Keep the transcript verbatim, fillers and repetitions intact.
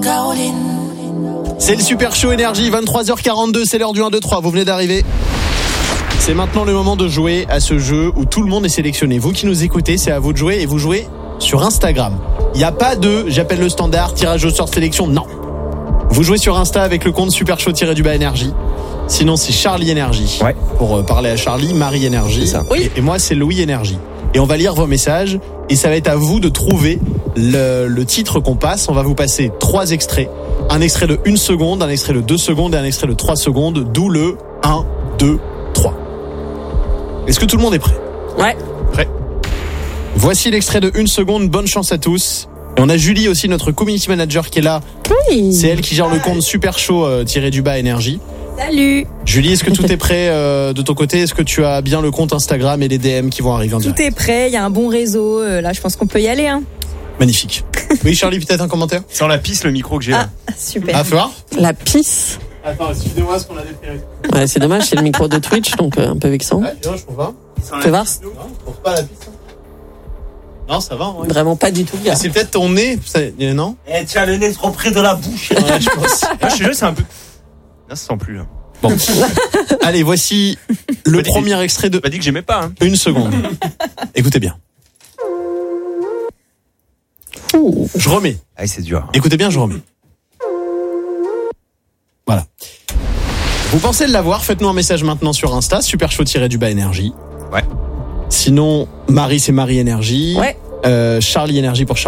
C'est le Super Show Énergie, vingt-trois heures quarante-deux, c'est l'heure du un, deux, trois, vous venez d'arriver. C'est maintenant le moment de jouer à ce jeu où tout le monde est sélectionné. Vous qui nous écoutez, c'est à vous de jouer et vous jouez sur Instagram. Il n'y a pas de j'appelle le standard, tirage au sort sélection, non. Vous jouez sur Insta avec le compte Super Show-du-bas Énergie. Sinon c'est Charlie Énergie. Ouais. Pour parler à Charlie, Marie Énergie. C'est ça. Oui. Et, et moi c'est Louis Énergie. Et on va lire vos messages et ça va être à vous de trouver le, le titre qu'on passe. On va vous passer trois extraits. Un extrait de une seconde, un extrait de deux secondes et un extrait de trois secondes. D'où le un, deux, trois. Est-ce que tout le monde est prêt ? Ouais. Prêt. Voici l'extrait de une seconde. Bonne chance à tous. Et on a Julie aussi, notre community manager qui est là. Oui. C'est elle qui gère le compte Super Show-du-bas Énergie. Salut. Julie, est-ce que tout est prêt euh, de ton côté ? Est-ce que tu as bien le compte Instagram et les D M qui vont arriver en direct ? Tout est prêt, il y a un bon réseau. Euh, là, je pense qu'on peut y aller. Hein. Magnifique. Oui, Charlie, peut-être un commentaire ? Sans la piste, le micro que j'ai là. Ah, super. Ah, fais voir ? La pisse. Attends, excusez-moi ce qu'on a déféré. Ouais, c'est dommage, c'est le micro de Twitch, donc euh, un peu vexant. Ouais, je trouve pas. Fais voir. Non, je trouve pas la piste. Non, ça va. Ouais. Vraiment pas du tout, gars. C'est peut-être ton nez, ça- non ? Eh, tiens, le nez trop près de la bouche. Ouais, je pense. Moi, je suis là, c'est un peu. Là, ça sent plus. Là. Bon. Allez, voici le dit- premier extrait de Tu m'as dit que j'aimais pas. Hein. une seconde. Écoutez bien. Ouh. Je remets. Ah, c'est dur. Écoutez bien, je remets. Voilà. Vous pensez l'avoir ? Faites-nous un message maintenant sur Insta, Super Show-du-bas Énergie. Ouais. Sinon, Marie, c'est Marie Énergie. Ouais. Euh, Charlie Énergie pour Charlie.